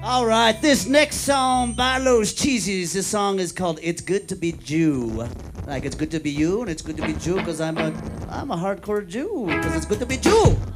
All right, this next song by Los Cheesies, this song is called It's Good to Be Jew. Like it's good to be you and it's good to be Jew because I'm a hardcore Jew because it's good to be Jew.